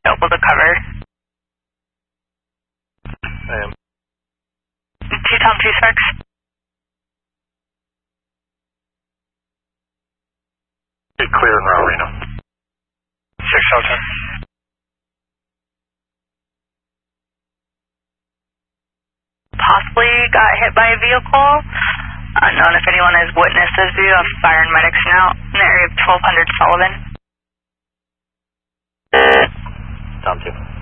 able to cover. I am. 2 Tom 2 Sparks. Clear in Raw Reno. 6 Hotel. Possibly got hit by a vehicle. Unknown if anyone has witnessed this view. I'm firing medics now in the area of 1200 Sullivan. Tom 2.